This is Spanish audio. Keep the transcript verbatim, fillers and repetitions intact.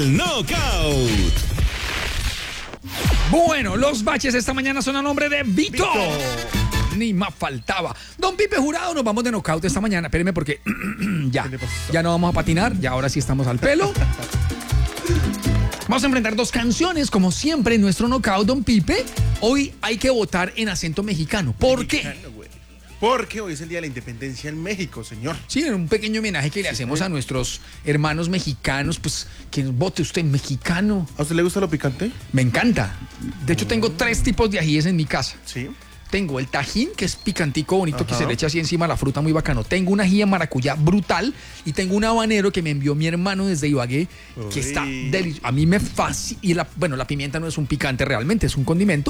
el Knockout. Bueno, los baches esta mañana son a nombre de Vito. Vito. Ni más faltaba. Don Pipe Jurado, nos vamos de knockout esta mañana. Espéreme porque ya, ya no vamos a patinar, ya ahora sí estamos al pelo. Vamos a enfrentar dos canciones, como siempre, en nuestro knockout, Don Pipe. Hoy hay que votar en acento mexicano. ¿Por mexicano, qué? Güey. Porque hoy es el Día de la Independencia en México, señor. Sí, un pequeño homenaje que le hacemos a nuestros hermanos mexicanos. Pues, que vote usted mexicano. ¿A usted le gusta lo picante? Me encanta. De hecho, tengo tres tipos de ajíes en mi casa. Sí. Tengo el tajín, que es picantico, bonito, Ajá. que se le echa así encima la fruta, muy bacano. Tengo una ají de maracuyá brutal y tengo un habanero que me envió mi hermano desde Ibagué, Uy. que está delicioso. A mí me fascina. Y la, bueno, la pimienta no es un picante realmente, es un condimento.